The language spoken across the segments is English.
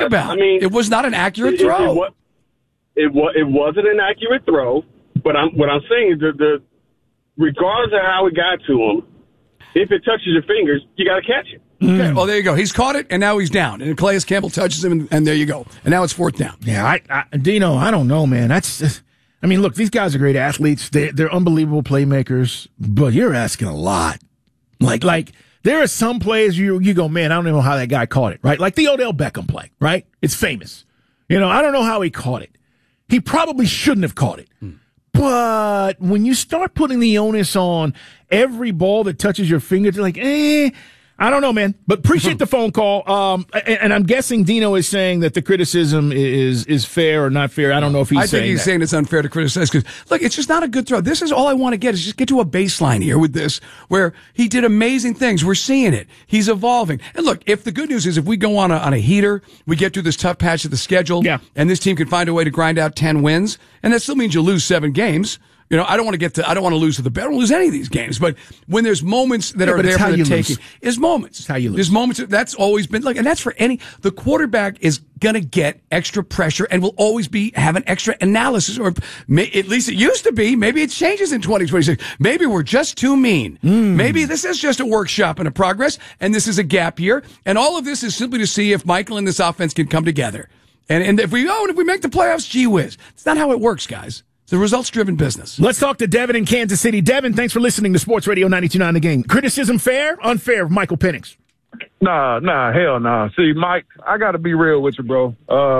about? I mean, it was not an accurate throw. It wasn't an accurate throw, but what I'm saying is the regardless of how it got to him, if it touches your fingers, you got to catch it. Okay, well, there you go. He's caught it, and now he's down. And Calais Campbell touches him, and there you go. And now it's 4th down. Yeah, Dino, I don't know, man. Look, these guys are great athletes. They're unbelievable playmakers, but you're asking a lot. Like there are some plays you go, man, I don't even know how that guy caught it, right? Like the Odell Beckham play, right? It's famous. I don't know how he caught it. He probably shouldn't have caught it. But when you start putting the onus on every ball that touches your finger, you're like, I don't know, man. But appreciate the phone call. And I'm guessing Dino is saying that the criticism is fair or not fair. I don't know if he's saying saying it's unfair to criticize because, look, it's just not a good throw. This is all I want to get is just get to a baseline here with this where he did amazing things. We're seeing it. He's evolving. And look, if the good news is if we go on a heater, we get through this tough patch of the schedule, and this team can find a way to grind out 10 wins, and that still means you lose 7 games. I don't want to lose to the bet. I don't lose any of these games. But when there's moments that are there for the taking, is moments. It's how you lose. There's moments that's always been and that's for the quarterback is going to get extra pressure and will always have an extra analysis, or at least it used to be. Maybe it changes in 2026. Maybe we're just too mean. Maybe this is just a workshop and a progress, and this is a gap year. And all of this is simply to see if Michael and this offense can come together. And if we make the playoffs, gee whiz. It's not how it works, guys. The results-driven business. Let's talk to Devin in Kansas City. Devin, thanks for listening to Sports Radio 92.9 The Game. Criticism fair? Unfair, Michael Penix? Nah, hell nah. See, Mike, I got to be real with you, bro.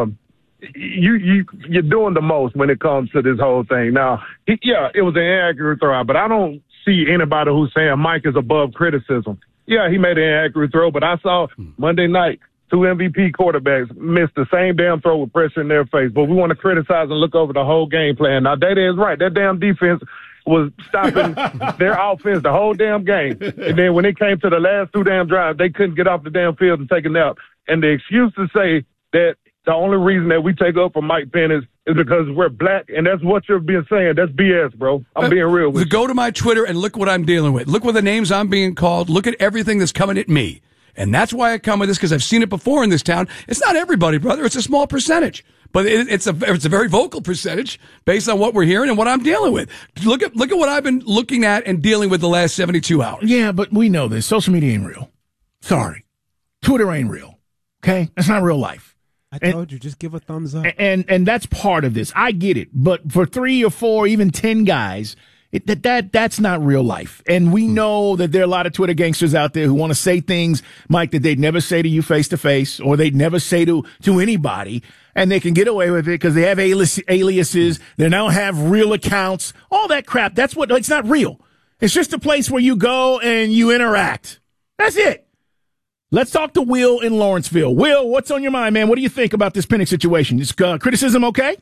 You're doing the most when it comes to this whole thing. Now, it was an inaccurate throw, but I don't see anybody who's saying Mike is above criticism. Yeah, he made an inaccurate throw, but I saw Monday night, 2 MVP quarterbacks missed the same damn throw with pressure in their face. But we want to criticize and look over the whole game plan. Now, Data is right. That damn defense was stopping their offense the whole damn game. And then when it came to the last 2 damn drives, they couldn't get off the damn field and take a nap. And the excuse to say that the only reason that we take up for Mike Penix is because we're black, and that's what you're being saying. That's BS, bro. I'm being real with you. Go to my Twitter and look what I'm dealing with. Look what the names I'm being called. Look at everything that's coming at me. And that's why I come with this, because I've seen it before in this town. It's not everybody, brother. It's a small percentage. But it's a very vocal percentage based on what we're hearing and what I'm dealing with. Look at what I've been looking at and dealing with the last 72 hours. Yeah, but we know this. Social media ain't real. Sorry. Twitter ain't real. Okay? That's not real life. I told you, just give a thumbs up. And that's part of this. I get it. But for 3 or 4, even 10 guys, that's not real life. And we know that there are a lot of Twitter gangsters out there who want to say things, Mike, that they'd never say to you face to face, or they'd never say to anybody. And they can get away with it because they have aliases. They now have real accounts, all that crap. It's not real. It's just a place where you go and you interact. That's it. Let's talk to Will in Lawrenceville. Will, what's on your mind, man? What do you think about this Penix situation? Is criticism okay?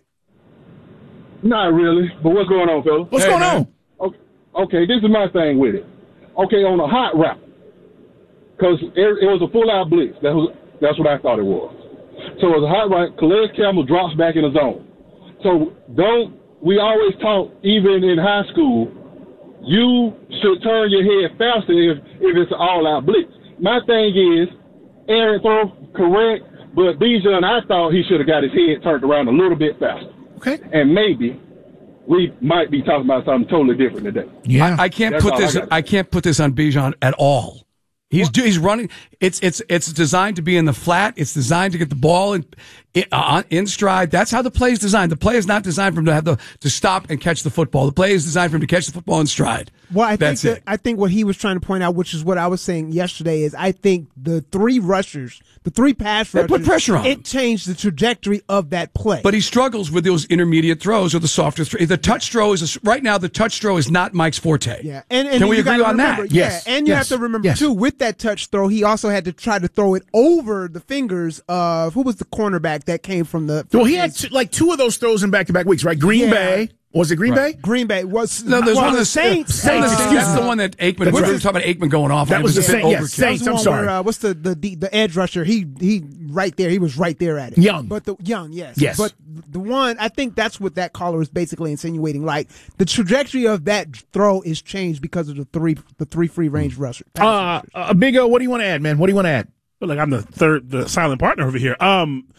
Not really, but what's going on, fellas? What's going on? Okay, this is my thing with it. Okay, on a hot route, because it was a full-out blitz. That's what I thought it was. So it was a hot route. Calais Campbell drops back in the zone. So we always talk, even in high school, you should turn your head faster if it's an all-out blitz. My thing is, Aaron throw, correct, but Bijan, I thought he should have got his head turned around a little bit faster. Okay. And maybe we might be talking about something totally different today. Yeah, I can't put this on Bijan at all. He's running. It's designed to be in the flat. It's designed to get the ball in stride. That's how the play is designed. The play is not designed for him to have to stop and catch the football. The play is designed for him to catch the football in stride. Well, I think what he was trying to point out, which is what I was saying yesterday, is I think the 3 rushers, the 3 pass rushers, put pressure on him. It changed the trajectory of that play. But he struggles with those intermediate throws or the softer throws. The touch throw right now. The touch throw is not Mike's forte. Yeah, and can we agree on that? Yes, and you have to remember too, with that touch throw, he also had to try to throw it over the fingers of who was the cornerback that came from the. Well, he had 2 of those throws in back-to-back weeks, right? Green Bay. Was it Green Bay? Green Bay was no. There's one of the Saints. That's the one that Aikman. We were talking about Aikman going off. That was the Saints. Yes, Saints. I'm sorry. Where, what's the edge rusher? He right there. He was right there at it. Young, but Young, yes. But the one, I think that's what that caller is basically insinuating. Like the trajectory of that throw is changed because of the three free range rushers. Big O, what do you want to add, man? What do you want to add? Well, like I'm the silent partner over here.